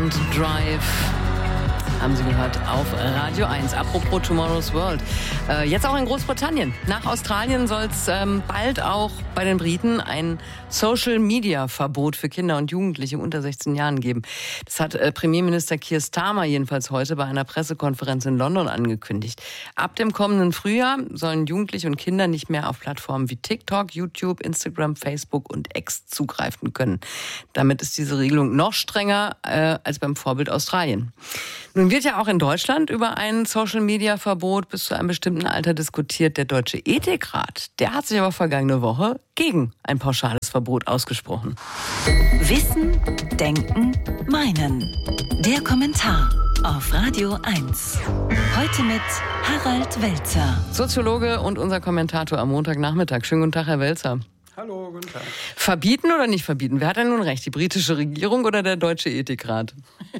und Drive haben Sie gehört auf Radio 1. Apropos Tomorrow's World. Jetzt auch in Großbritannien. Nach Australien soll es bald auch bei den Briten ein Social-Media-Verbot für Kinder und Jugendliche unter 16 Jahren geben. Das hat Premierminister Keir Starmer jedenfalls heute bei einer Pressekonferenz in London angekündigt. Ab dem kommenden Frühjahr sollen Jugendliche und Kinder nicht mehr auf Plattformen wie TikTok, YouTube, Instagram, Facebook und X zugreifen können. Damit ist diese Regelung noch strenger als beim Vorbild Australien. Nun wird ja auch in Deutschland über ein Social-Media-Verbot bis zu einem bestimmten Alter diskutiert. Der Deutsche Ethikrat, der hat sich aber vergangene Woche gegen ein pauschales Verbot ausgesprochen. Wissen, Denken, Meinen. Der Kommentar auf Radio 1. Heute mit Harald Welzer. Soziologe und unser Kommentator am Montagnachmittag. Schönen guten Tag, Herr Welzer. Hallo, guten Tag. Verbieten oder nicht verbieten? Wer hat denn nun recht? Die britische Regierung oder der Deutsche Ethikrat?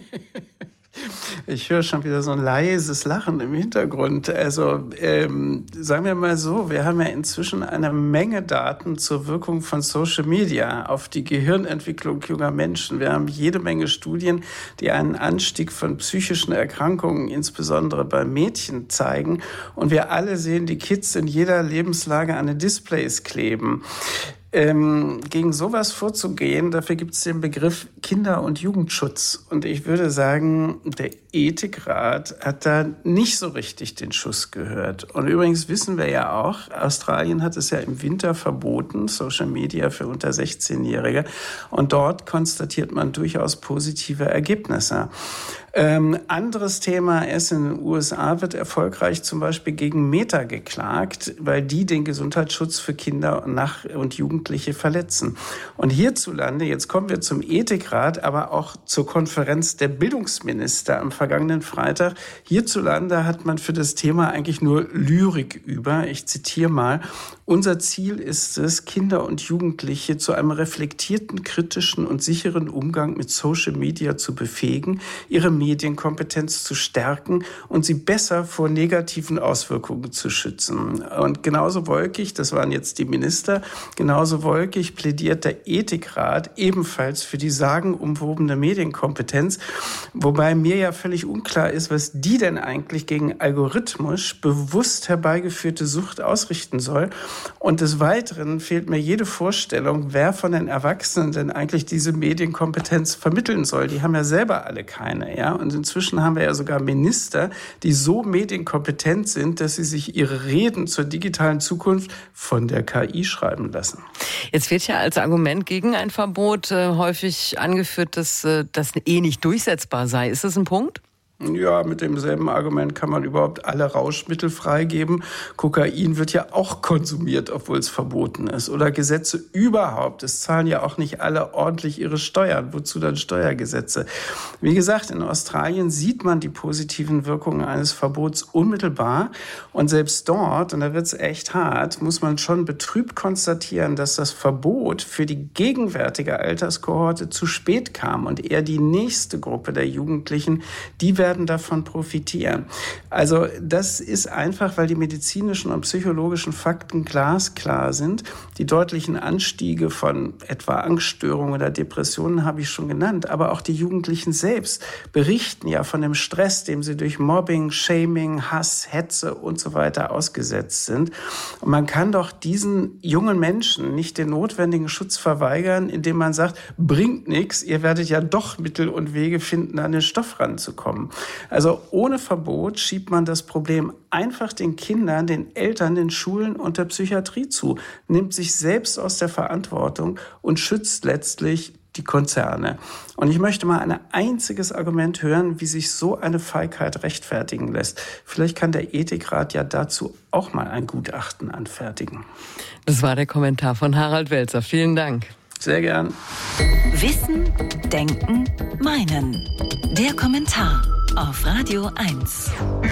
Ich höre schon wieder so ein leises Lachen im Hintergrund. Also sagen wir mal so, wir haben ja inzwischen eine Menge Daten zur Wirkung von Social Media auf die Gehirnentwicklung junger Menschen. Wir haben jede Menge Studien, die einen Anstieg von psychischen Erkrankungen, insbesondere bei Mädchen, zeigen. Und wir alle sehen die Kids in jeder Lebenslage an den Displays kleben. Gegen sowas vorzugehen, dafür gibt es den Begriff Kinder- und Jugendschutz. Und ich würde sagen, der Ethikrat hat da nicht so richtig den Schuss gehört. Und übrigens wissen wir ja auch, Australien hat es ja im Winter verboten, Social Media für unter 16-Jährige. Und dort konstatiert man durchaus positive Ergebnisse. Anderes Thema ist, in den USA wird erfolgreich zum Beispiel gegen Meta geklagt, weil die den Gesundheitsschutz für Kinder und Jugendliche verletzen. Und hierzulande, jetzt kommen wir zum Ethikrat, aber auch zur Konferenz der Bildungsminister am vergangenen Freitag. Hierzulande hat man für das Thema eigentlich nur Lyrik über. Ich zitiere mal: Unser Ziel ist es, Kinder und Jugendliche zu einem reflektierten, kritischen und sicheren Umgang mit Social Media zu befähigen, ihre Medienkompetenz zu stärken und sie besser vor negativen Auswirkungen zu schützen. Und genauso wolkig, das waren jetzt die Minister, genauso wolkig plädiert der Ethikrat ebenfalls für die sagenumwobene Medienkompetenz, wobei mir ja völlig unklar ist, was die denn eigentlich gegen algorithmisch bewusst herbeigeführte Sucht ausrichten soll. Und des Weiteren fehlt mir jede Vorstellung, wer von den Erwachsenen denn eigentlich diese Medienkompetenz vermitteln soll. Die haben ja selber alle keine, ja. Und inzwischen haben wir ja sogar Minister, die so medienkompetent sind, dass sie sich ihre Reden zur digitalen Zukunft von der KI schreiben lassen. Jetzt wird ja als Argument gegen ein Verbot häufig angeführt, dass das nicht durchsetzbar sei. Ist das ein Punkt? Ja, mit demselben Argument kann man überhaupt alle Rauschmittel freigeben. Kokain wird ja auch konsumiert, obwohl es verboten ist. Oder Gesetze überhaupt. Es zahlen ja auch nicht alle ordentlich ihre Steuern. Wozu dann Steuergesetze? Wie gesagt, in Australien sieht man die positiven Wirkungen eines Verbots unmittelbar. Und selbst dort, und da wird es echt hart, muss man schon betrübt konstatieren, dass das Verbot für die gegenwärtige Alterskohorte zu spät kam. Und eher die nächste Gruppe der Jugendlichen, die werden davon profitieren. Also das ist einfach, weil die medizinischen und psychologischen Fakten glasklar sind. Die deutlichen Anstiege von etwa Angststörungen oder Depressionen habe ich schon genannt, aber auch die Jugendlichen selbst berichten ja von dem Stress, dem sie durch Mobbing, Shaming, Hass, Hetze und so weiter ausgesetzt sind. Und man kann doch diesen jungen Menschen nicht den notwendigen Schutz verweigern, indem man sagt, bringt nichts, ihr werdet ja doch Mittel und Wege finden, an den Stoff ranzukommen. Also ohne Verbot schiebt man das Problem einfach den Kindern, den Eltern, den Schulen und der Psychiatrie zu, nimmt sich selbst aus der Verantwortung und schützt letztlich die Konzerne. Und ich möchte mal ein einziges Argument hören, wie sich so eine Feigheit rechtfertigen lässt. Vielleicht kann der Ethikrat ja dazu auch mal ein Gutachten anfertigen. Das war der Kommentar von Harald Welzer. Vielen Dank. Sehr gern. Wissen, Denken, Meinen. Der Kommentar auf Radio 1.